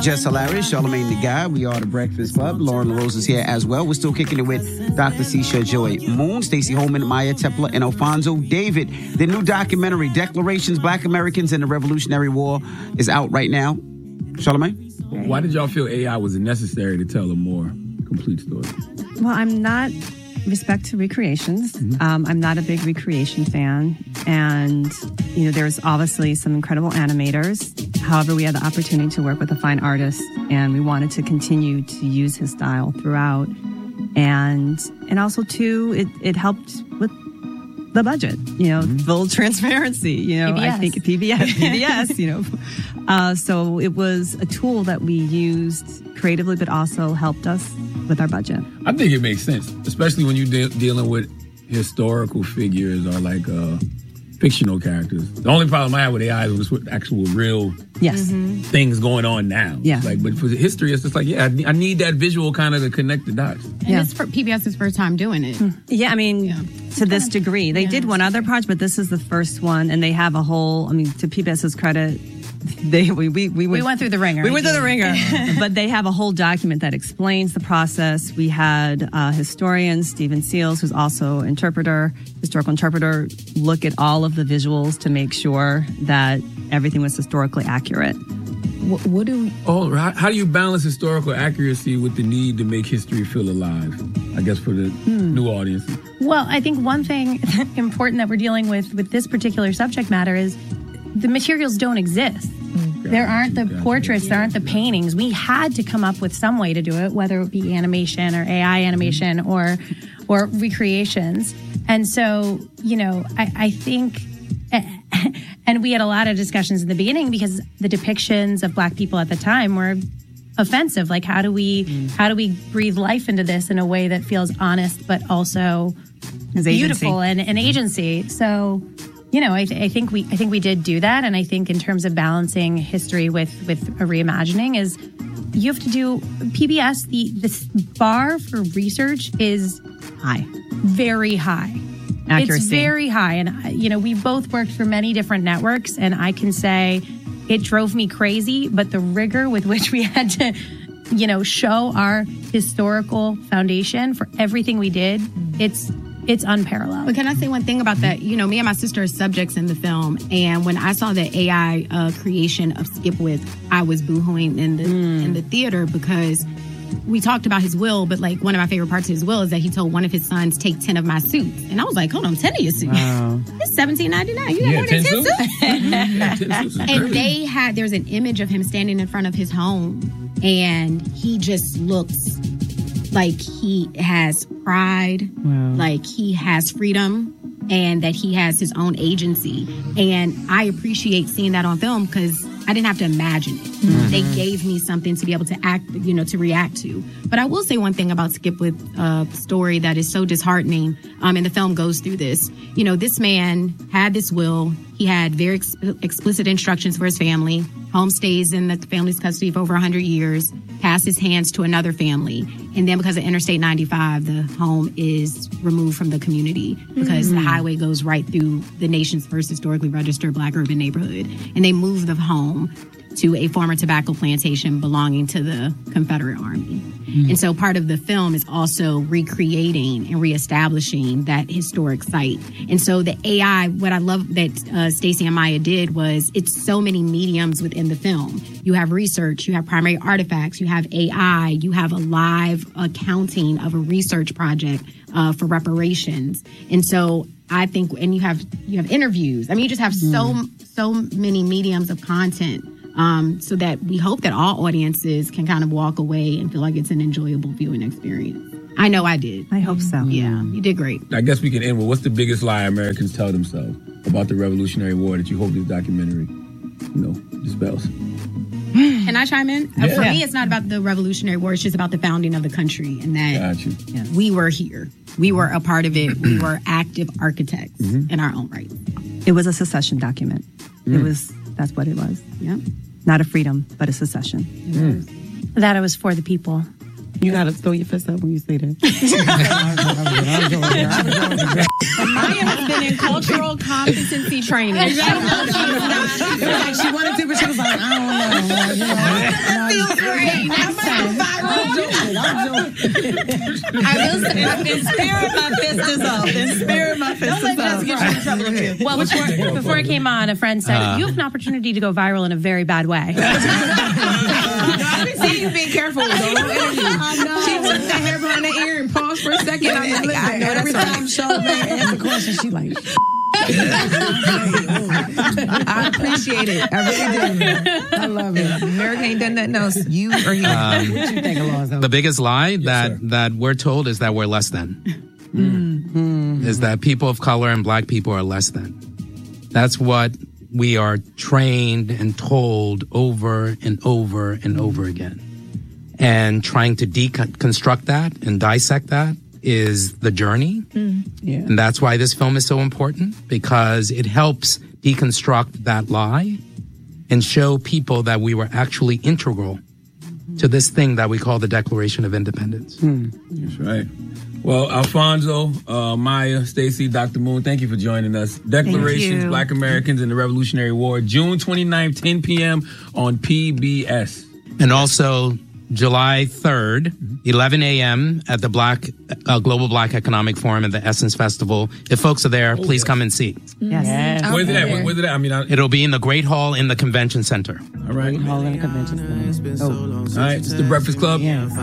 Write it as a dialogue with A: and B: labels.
A: Just Hilarious, Charlamagne the Guy. We are the Breakfast Club. Lauren LaRose is here as well. We're still kicking it with Dr. Seisha Joy Moon, Stacey Holman, Maya Templer, and Alfonso David. The new documentary, Declarations, Black Americans and the Revolutionary War, is out right now. Charlamagne?
B: Why did y'all feel AI was necessary to tell a more complete story?
C: Well, I'm not, respect to recreations, I'm not a big recreation fan. And, there's obviously some incredible animators. However, we had the opportunity to work with a fine artist, and we wanted to continue to use his style throughout. And also, too, it helped with the budget, full transparency, PBS. I think PBS, so it was a tool that we used creatively, but also helped us with our budget.
B: I think it makes sense, especially when you're dealing with historical figures or like fictional characters. The only problem I have with AI is with actual real things going on now.
C: Yeah.
B: But for the history, it's just like, I need that visual kind of to connect the dots.
D: And it's for PBS's first time doing it.
C: Yeah, to this degree. They did one other project, but this is the first one, and they have a whole, to PBS's credit, we
D: went through the ringer.
C: We went through the ringer. But they have a whole document that explains the process. We had historian Stephen Seals, who's also historical interpreter, look at all of the visuals to make sure that everything was historically accurate.
B: How do you balance historical accuracy with the need to make history feel alive? I guess for the new audience.
D: Well, I think one thing important that we're dealing with this particular subject matter is the materials don't exist. There aren't the portraits, there aren't the paintings. We had to come up with some way to do it, whether it be animation or AI animation or recreations. And so, I think, and we had a lot of discussions in the beginning because the depictions of Black people at the time were offensive. Like, how do we breathe life into this in a way that feels honest, but also beautiful and agency? So, I think we did do that, and I think in terms of balancing history with a reimagining is you have to do PBS. The bar for research is
C: high,
D: very high.
C: Accuracy.
D: It's very high, and we've both worked for many different networks, and I can say it drove me crazy. But the rigor with which we had to, show our historical foundation for everything we did, it's unparalleled.
E: But can I say one thing about that? Me and my sister are subjects in the film, and when I saw the AI creation of Skipwith, I was boohooing in the theater because we talked about his will, but like one of my favorite parts of his will is that he told one of his sons, take 10 of my suits. And I was like, hold on, 10 of your suits? Wow. It's $17.99. You got more than 10 suits? And there's an image of him standing in front of his home, and he just looks like he has pride, like he has freedom, and that he has his own agency. And I appreciate seeing that on film because I didn't have to imagine it. They gave me something to be able to act, to react to. But I will say one thing about Skipwith's story that is so disheartening, and the film goes through this. This man had this will. He had very explicit instructions for his family. Home stays in the family's custody for over 100 years. Passed his hands to another family. And then because of Interstate 95, the home is removed from the community because the highway goes right through the nation's first historically registered Black urban neighborhood. And they moved the home to a former tobacco plantation belonging to the Confederate Army. And so part of the film is also recreating and reestablishing that historic site. And so the AI, what I love that Stacey and Maya did was it's so many mediums within the film. You have research, you have primary artifacts, you have AI, you have a live accounting of a research project for reparations. And so I think, and you have interviews. You just have so many mediums of content. So that we hope that all audiences can kind of walk away and feel like it's an enjoyable viewing experience. I know I did.
C: I hope so.
E: Yeah, you did great.
B: I guess we can end with what's the biggest lie Americans tell themselves about the Revolutionary War that you hope this documentary, dispels?
E: Can I chime in?
B: Yeah.
E: For me, it's not about the Revolutionary War. It's just about the founding of the country and that we were here. We were a part of it. We were active architects in our own right.
C: It was a secession document. That's what it was.
E: Yeah.
C: Not a freedom, but a secession.
D: That it was for the people.
F: You gotta throw your fist up when you say that.
E: Maya has been in cultural competency training.
F: She wanted to, but she was like, I don't know. That feels great.
E: I will say,
F: in spirit, my fist is up. In spirit, my fist is up.
D: Well, before I came on, a friend said, you have an opportunity to go viral in a very bad way.
F: I've been seeing you being careful with those interviews. She took the hair behind the ear and paused for a second. I know every time Charlamagne asks a question, she like... I appreciate it. I really do. I love it. America ain't done nothing else. You are here. What you think, Alonzo?
G: The biggest lie that we're told is that we're less than. Is that people of color and black people are less than. That's what we are trained and told over and over and over again. And trying to deconstruct that and dissect that is the journey.
F: Yeah.
G: And that's why this film is so important, because it helps deconstruct that lie and show people that we were actually integral to this thing that we call the Declaration of Independence.
B: That's right. Well, Alfonso, Maya, Stacey, Dr. Moon, thank you for joining us. Declarations, Black Americans in the Revolutionary War, June 29th, 10 p.m. on PBS.
G: And also July 3rd, 11 a.m. at the Global Black Economic Forum at the Essence Festival. If folks are there, please come and see.
C: Yes.
B: Where's it at? Where's it at?
G: It'll be in the Great Hall in the Convention Center.
B: All right.
F: Great Hall in the Convention Center.
B: All right. It's the Breakfast Club.
F: Yes.